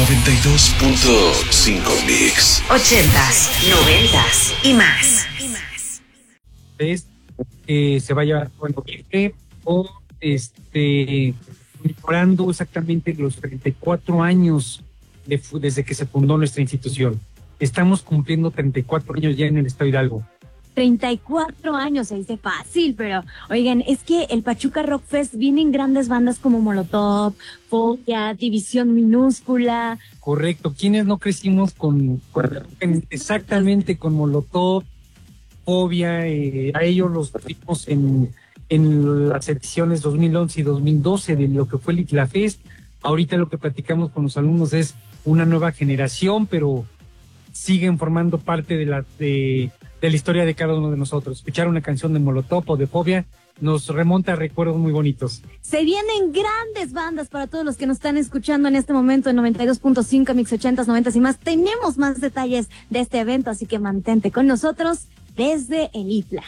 92.5 Mix. 80s, 90s y más. Es se vaya en noviembre o conmemorando exactamente los 34 años desde que se fundó nuestra institución. Estamos cumpliendo 34 años ya en el Estado Hidalgo. 34 años, se dice fácil, pero oigan, es que el Pachuca Rock Fest vienen grandes bandas como Molotov, Fobia, División Minúscula. Correcto, ¿quiénes no crecimos exactamente con Molotov, Fobia? A ellos los vimos en las ediciones 2011 y 2012 de lo que fue el Itla Fest. Ahorita lo que platicamos con los alumnos es una nueva generación, pero siguen formando parte de la historia de cada uno de nosotros. Escuchar una canción de Molotov o de Fobia nos remonta a recuerdos muy bonitos. Se vienen grandes bandas para todos los que nos están escuchando en este momento en 92.5 Mix 80s, 90s y más. Tenemos más detalles de este evento, así que mantente con nosotros desde el ITLA.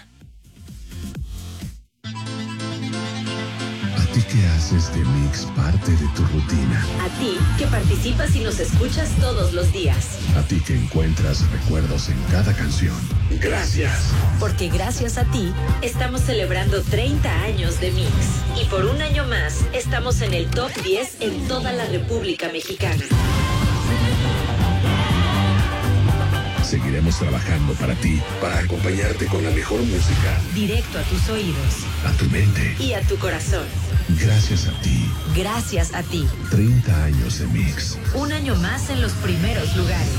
¿A ti que haces de Mix parte de tu rutina? A ti que participas y nos escuchas todos los días. A ti que encuentras recuerdos en cada canción. Gracias. Porque gracias a ti estamos celebrando 30 años de Mix. Y por un año más estamos en el top 10 en toda la República Mexicana. Seguiremos trabajando para ti, para acompañarte con la mejor música. Directo a tus oídos. A tu mente. Y a tu corazón. Gracias a ti. Gracias a ti. 30 años de Mix. Un año más en los primeros lugares.